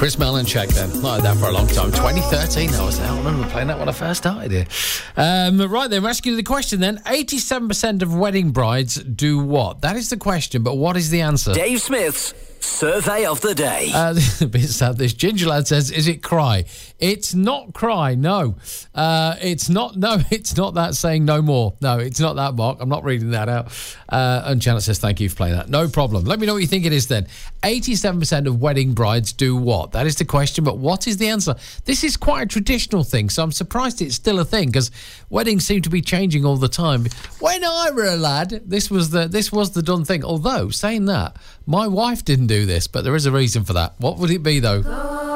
Chris Melanchek then. Not had that for a long time. 2013 that was now. I remember playing that when I first started here. Right then, we're asking you the question then. 87% of wedding brides do what? That is the question, but what is the answer? Dave Smith's Survey of the Day. A bit sad. This Ginger Lad says, is it cry? It's not cry, no. It's not that saying no more. No, it's not that, Mark. I'm not reading that out. And Janet says, thank you for playing that. No problem. Let me know what you think it is then. 87% of wedding brides do what? That is the question, but what is the answer? This is quite a traditional thing, so I'm surprised it's still a thing, because weddings seem to be changing all the time. When I were a lad, this was the done thing. Although, saying that, my wife didn't do this, but there is a reason for that. What would it be, though?